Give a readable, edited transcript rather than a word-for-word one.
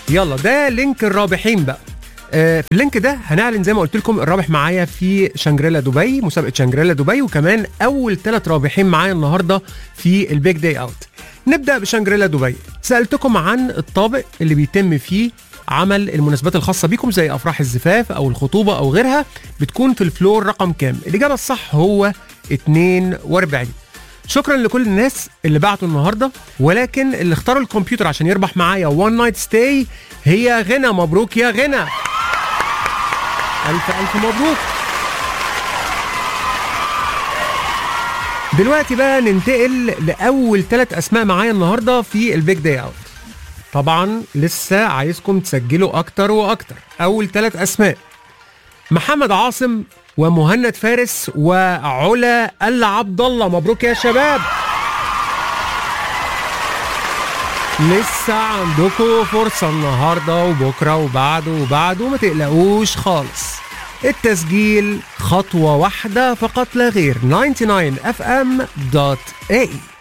يلا ده لينك الرابحين بقى. في اللينك ده هنعلن زي ما قلت لكم الرابح معايا في شانجريلا دبي، مسابقه شانجريلا دبي، وكمان اول 3 رابحين معايا النهارده في البيج داي اوت. نبدا بشانجريلا دبي. سالتكم عن الطابق اللي بيتم فيه عمل المناسبات الخاصه بيكم زي افراح الزفاف او الخطوبه او غيرها، بتكون في الفلور رقم كام؟ الاجابه الصح هو 42. شكرا لكل الناس اللي بعتوا النهارده، ولكن اللي اختاروا الكمبيوتر عشان يربح معايا وان نايت ستاي هي غنى. مبروك يا غنى، ألف ألف مبروك. دلوقتي بقى ننتقل لأول 3 أسماء معايا النهاردة في البيج داي أوت. طبعا لسه عايزكم تسجلوا أكتر وأكتر. أول 3 أسماء: محمد عاصم ومهند فارس وعلا العبد الله. مبروك يا شباب، لسه عندكم فرصة النهاردة وبكرة وبعده وبعده، ما تقلقوش خالص. التسجيل خطوة واحدة فقط لا غير. 99fm.ae